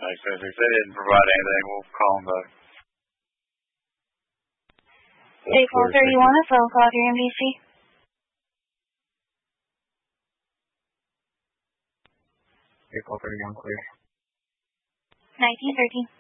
Like I said, if they didn't provide anything, we'll call them back. State call 31, a phone call here, NBC. State call 31, clear. 1913.